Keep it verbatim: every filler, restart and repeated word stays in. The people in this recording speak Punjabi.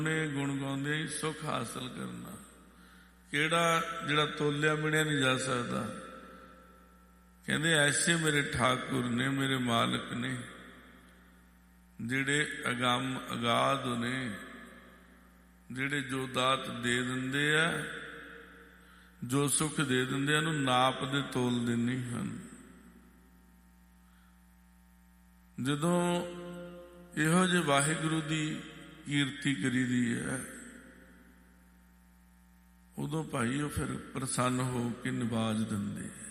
ਨੇ ਗੁਣ ਗਾਉਂਦੇ ਹੀ ਸੁੱਖ ਹਾਸਲ ਕਰਨਾ। ਕਿਹੜਾ ਜਿਹੜਾ ਤੋਲਿਆ ਮਿਣਿਆ ਨਹੀਂ ਜਾ ਸਕਦਾ। ਕਹਿੰਦੇ ਐਸੇ ਮੇਰੇ ਠਾਕੁਰ ਨੇ, ਮੇਰੇ ਮਾਲਕ ਨੇ, ਜਿਹੜੇ ਅਗੰਮ ਅਗਾਧ ਨੇ, ਜਿਹੜੇ ਜੋ ਦਾਤ ਦੇ ਦਿੰਦੇ ਆ, ਜੋ ਸੁੱਖ ਦੇ ਦਿੰਦੇ ਆ, ਉਹਨੂੰ ਨਾਪਦੇ ਤੋਲਦੇ ਨਹੀਂ ਹਨ। ਜਦੋਂ ਇਹੋ ਜਿਹੇ ਵਾਹਿਗੁਰੂ ਦੀ ਕੀਰਤੀ ਕਰੀਦੀ ਹੈ, ਉਦੋਂ ਭਾਈ ਉਹ ਫਿਰ ਪ੍ਰਸੰਨ ਹੋ ਕੇ ਨਿਵਾਜ ਦਿੰਦੇ।